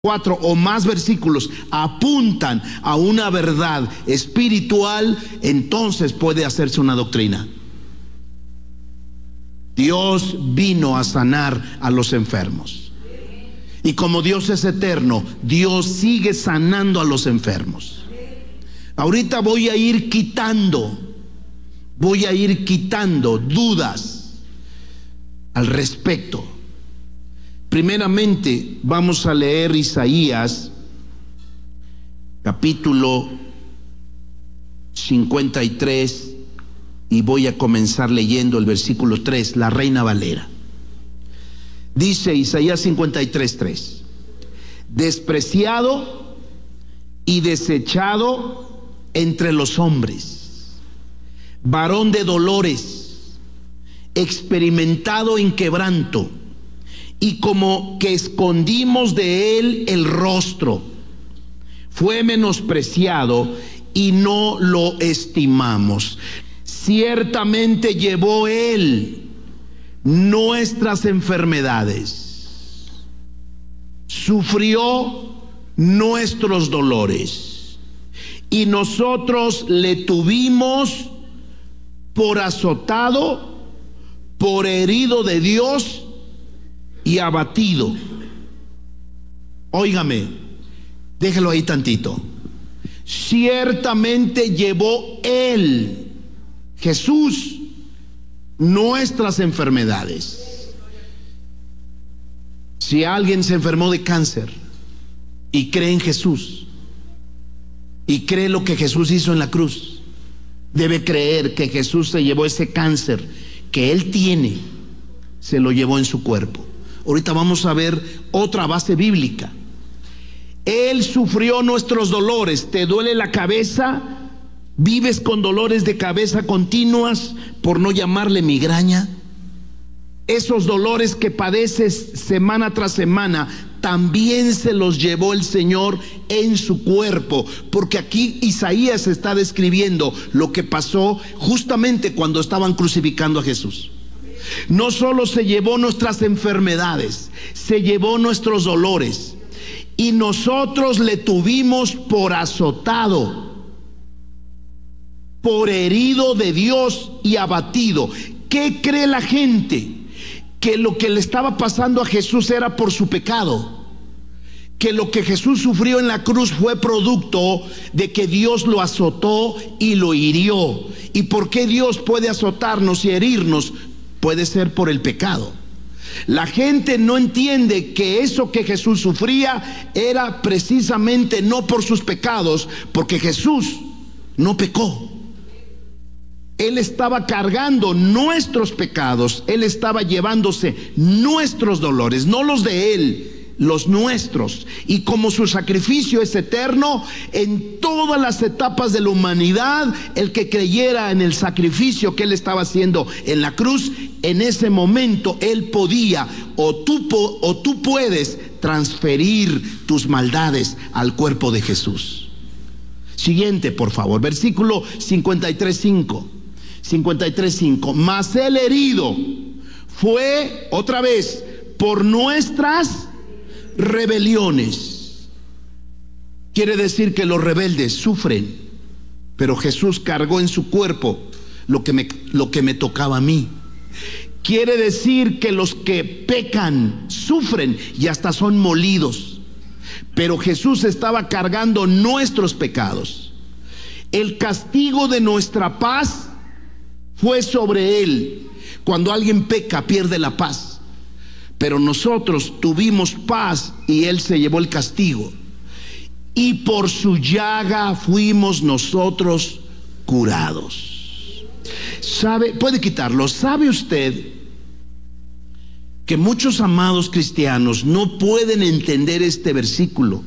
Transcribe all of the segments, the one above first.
4 o más versículos apuntan a una verdad espiritual, entonces puede hacerse una doctrina. Dios vino a sanar a los enfermos. Y como Dios es eterno, Dios sigue sanando a los enfermos. Ahorita voy a ir quitando dudas al respecto. Primeramente vamos a leer Isaías capítulo 53 y voy a comenzar leyendo el versículo 3, la Reina Valera. Dice Isaías 53:3: despreciado y desechado entre los hombres, varón de dolores, experimentado en quebranto, y como que escondimos de él el rostro. Fue menospreciado y no lo estimamos. Ciertamente llevó él nuestras enfermedades, sufrió nuestros dolores, y nosotros le tuvimos por azotado, por herido de Dios y abatido. Óigame, déjelo ahí tantito. Ciertamente llevó él, Jesús, nuestras enfermedades. Si alguien se enfermó de cáncer y cree en Jesús y cree lo que Jesús hizo en la cruz, debe creer que Jesús se llevó ese cáncer que él tiene, se lo llevó en su cuerpo. Ahorita vamos a ver otra base bíblica. Él sufrió nuestros dolores. ¿Te duele la cabeza? ¿Vives con dolores de cabeza continuas, por no llamarle migraña? Esos dolores que padeces semana tras semana, también se los llevó el Señor en su cuerpo, porque aquí Isaías está describiendo lo que pasó justamente cuando estaban crucificando a Jesús. No solo se llevó nuestras enfermedades, se llevó nuestros dolores, y nosotros le tuvimos por azotado, por herido de Dios y abatido. ¿Qué cree la gente? Que lo que le estaba pasando a Jesús era por su pecado, que lo que Jesús sufrió en la cruz fue producto de que Dios lo azotó y lo hirió. ¿Y por qué Dios puede azotarnos y herirnos? Puede ser por el pecado. La gente no entiende que eso que Jesús sufría era precisamente no por sus pecados, porque Jesús no pecó. Él estaba cargando nuestros pecados, Él estaba llevándose nuestros dolores, no los de Él, los nuestros. Y como su sacrificio es eterno, en todas las etapas de la humanidad, el que creyera en el sacrificio que Él estaba haciendo en la cruz, en ese momento Él podía, o tú puedes transferir tus maldades al cuerpo de Jesús. Siguiente, por favor, versículo 53:5. 53:5. Mas el herido fue, otra vez, por nuestras rebeliones. Quiere decir que los rebeldes sufren, pero Jesús cargó en su cuerpo lo que me tocaba a mí. Quiere decir que los que pecan sufren y hasta son molidos, pero Jesús estaba cargando nuestros pecados. El castigo de nuestra paz fue sobre él. Cuando alguien peca, pierde la paz, pero nosotros tuvimos paz y él se llevó el castigo, y por su llaga fuimos nosotros curados. ¿Sabe? Puede quitarlo. ¿Sabe usted que muchos amados cristianos no pueden entender este versículo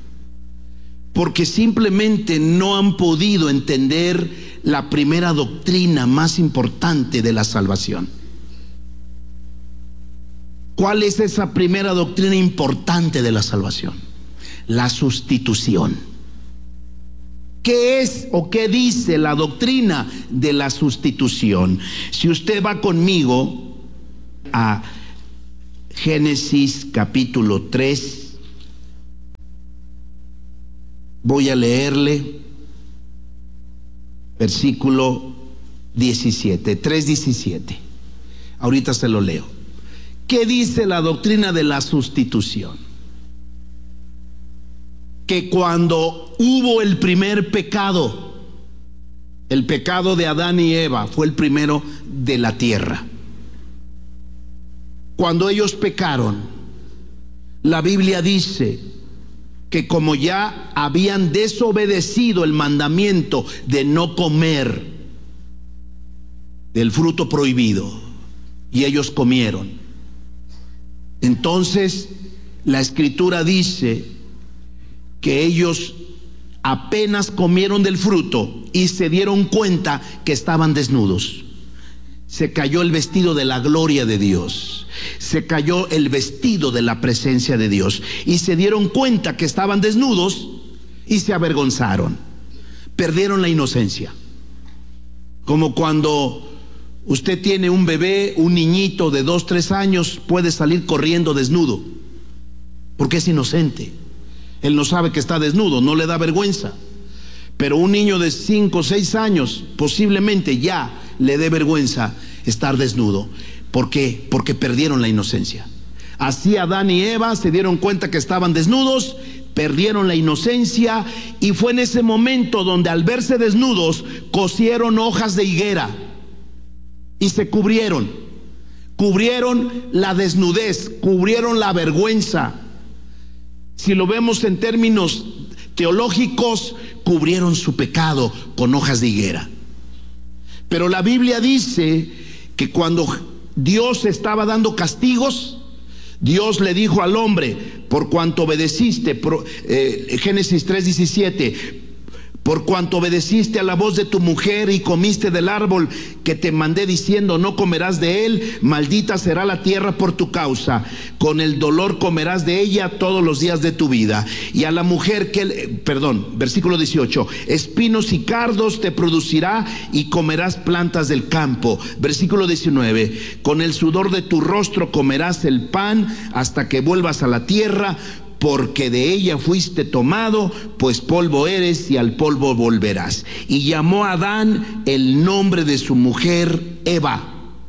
porque simplemente no han podido entender la primera doctrina más importante de la salvación? ¿Cuál es esa primera doctrina importante de la salvación? La sustitución. ¿Qué es o qué dice la doctrina de la sustitución? Si usted va conmigo a Génesis capítulo 3, Voy a leerle versículo 17, 3:17. Ahorita se lo leo. ¿Qué dice la doctrina de la sustitución? Que cuando hubo el primer pecado, el pecado de Adán y Eva, fue el primero de la tierra. Cuando ellos pecaron, la Biblia dice que como ya habían desobedecido el mandamiento de no comer del fruto prohibido, y ellos comieron, entonces la Escritura dice que ellos apenas comieron del fruto y se dieron cuenta que estaban desnudos. Se cayó el vestido de la gloria de Dios, se cayó el vestido de la presencia de Dios, y se dieron cuenta que estaban desnudos y se avergonzaron, perdieron la inocencia. Como cuando usted tiene un bebé, un niñito de 2, 3 años, puede salir corriendo desnudo porque es inocente. Él no sabe que está desnudo, no le da vergüenza. Pero un niño de 5 o 6 años posiblemente ya le dé vergüenza estar desnudo. ¿Por qué? Porque perdieron la inocencia. Así Adán y Eva se dieron cuenta que estaban desnudos, perdieron la inocencia, y fue en ese momento donde, al verse desnudos, cosieron hojas de higuera y se cubrieron la desnudez, cubrieron la vergüenza. Si lo vemos en términos teológicos, cubrieron su pecado con hojas de higuera. Pero la Biblia dice que cuando Dios estaba dando castigos, Dios le dijo al hombre: por cuanto obedeciste, Génesis 3:17, por cuanto obedeciste a la voz de tu mujer y comiste del árbol que te mandé diciendo, no comerás de él, maldita será la tierra por tu causa, con el dolor comerás de ella todos los días de tu vida. Y a la mujer versículo 18, espinos y cardos te producirá y comerás plantas del campo. Versículo 19, con el sudor de tu rostro comerás el pan hasta que vuelvas a la tierra, porque de ella fuiste tomado, pues polvo eres y al polvo volverás. Y llamó a Adán el nombre de su mujer Eva,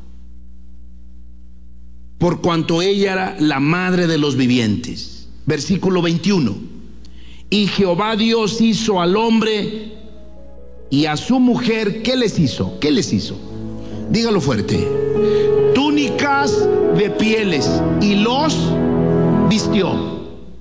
por cuanto ella era la madre de los vivientes. Versículo 21, y Jehová Dios hizo al hombre y a su mujer, ¿qué les hizo? ¿Qué les hizo? Dígalo fuerte. Túnicas de pieles, y los vistió.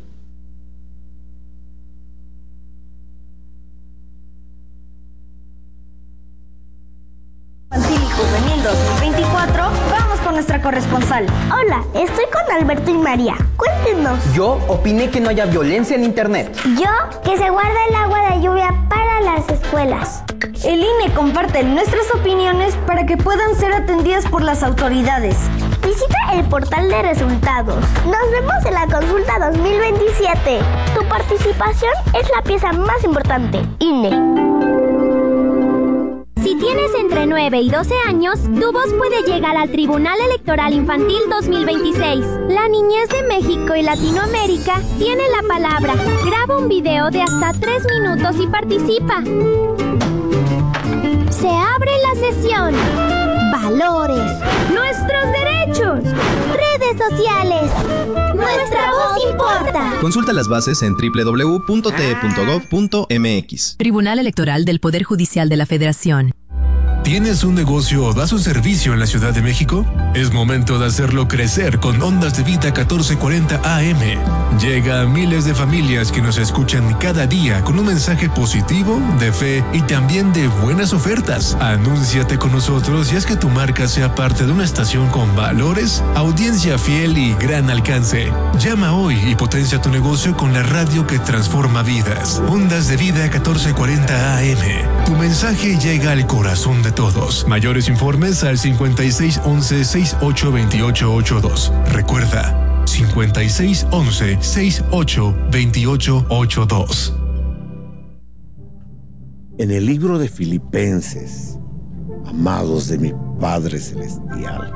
Juvenil 2024, vamos con nuestra corresponsal. Hola, estoy con Alberto y María. Cuéntenos. Yo opiné que no haya violencia en internet. Yo, que se guarde el agua de lluvia para las escuelas. El INE comparte nuestras opiniones para que puedan ser atendidas por las autoridades. Visita el portal de resultados. Nos vemos en la consulta 2027. Tu participación es la pieza más importante. INE. Si tienes entre 9 y 12 años, tu voz puede llegar al Tribunal Electoral Infantil 2026. La niñez de México y Latinoamérica tiene la palabra. Graba un video de hasta 3 minutos y participa. Se abre la sesión. Valores. Nuestros derechos. Redes sociales. Nuestra voz importa. Consulta las bases en www.te.gov.mx. Tribunal Electoral del Poder Judicial de la Federación. ¿Tienes un negocio o das un servicio en la Ciudad de México? Es momento de hacerlo crecer con Ondas de Vida 1440 AM. Llega a miles de familias que nos escuchan cada día con un mensaje positivo, de fe y también de buenas ofertas. Anúnciate con nosotros y haz que tu marca sea parte de una estación con valores, audiencia fiel y gran alcance. Llama hoy y potencia tu negocio con la radio que transforma vidas. Ondas de Vida 1440 AM. Tu mensaje llega al corazón de todos. Mayores informes al 5611-682882. Recuerda, 5611-682882. En el libro de Filipenses, amados de mi Padre Celestial,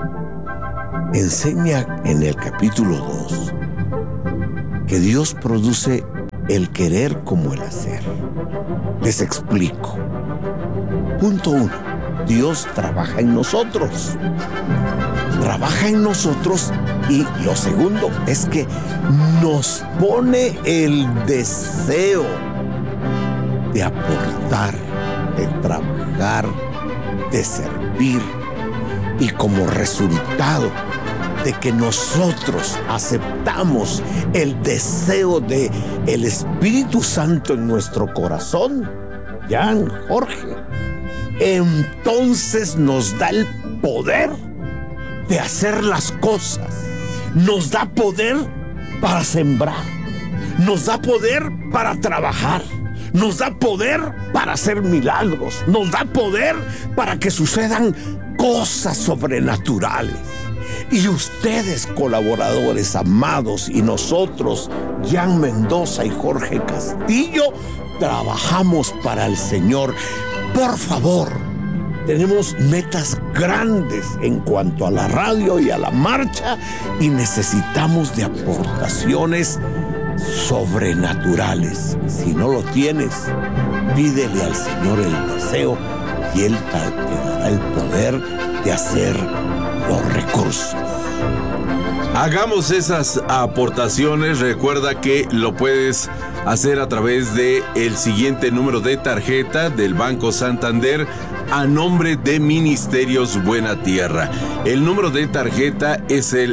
enseña en el capítulo 2 que Dios produce el querer como el hacer. Les explico. Punto 1. Dios trabaja en nosotros. Trabaja en nosotros, y lo segundo es que nos pone el deseo de aportar, de trabajar, de servir, y como resultado de que nosotros aceptamos el deseo de el Espíritu Santo en nuestro corazón, Jan, Jorge, entonces nos da el poder de hacer las cosas, nos da poder para sembrar, nos da poder para trabajar, nos da poder para hacer milagros, nos da poder para que sucedan cosas sobrenaturales. Y ustedes, colaboradores amados, y nosotros, Jan Mendoza y Jorge Castillo, trabajamos para el Señor. Por favor, tenemos metas grandes en cuanto a la radio y a la marcha, y necesitamos de aportaciones sobrenaturales. Si no lo tienes, pídele al Señor el deseo y Él te dará el poder de hacer los recursos. Hagamos esas aportaciones. Recuerda que lo puedes hacer a través de el siguiente número de tarjeta del Banco Santander a nombre de Ministerios Buena Tierra. El número de tarjeta es el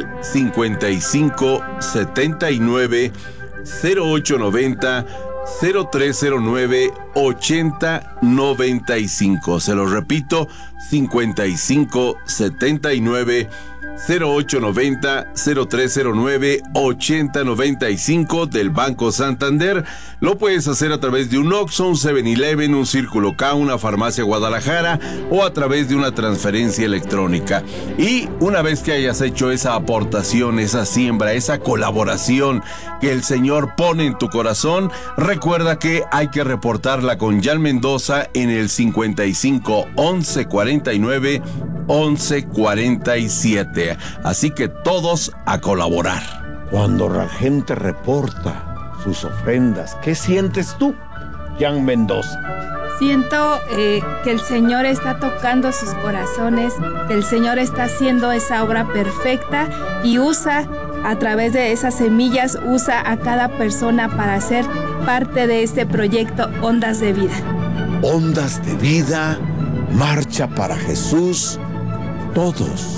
5579 0890 0309 8095. Se lo repito, 5579 0890 0309 8095 del Banco Santander. Lo puedes hacer a través de un Oxxo, un 7-Eleven, un Círculo K, una farmacia Guadalajara, o a través de una transferencia electrónica. Y una vez que hayas hecho esa aportación, esa siembra, esa colaboración que el Señor pone en tu corazón, recuerda que hay que reportarla con Jan Mendoza en el 55 11 49 11 47. Así que todos a colaborar. Cuando la gente reporta sus ofrendas, ¿qué sientes tú, Jan Mendoza? Siento que el Señor está tocando sus corazones, que el Señor está haciendo esa obra perfecta y usa, a través de esas semillas, usa a cada persona para ser parte de este proyecto Ondas de Vida. Ondas de Vida, Marcha para Jesús, todos